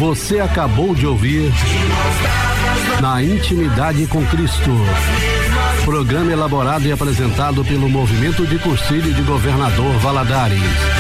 Você acabou de ouvir Na Intimidade com Cristo. Programa elaborado e apresentado pelo Movimento de Cursilho de Governador Valadares.